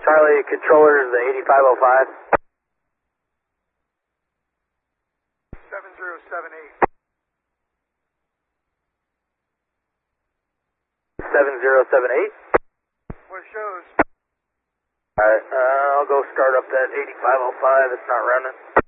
Charlie, controller is the 8505. 7078. 7078. What shows? Alright, I'll go start up that 8505. It's not running.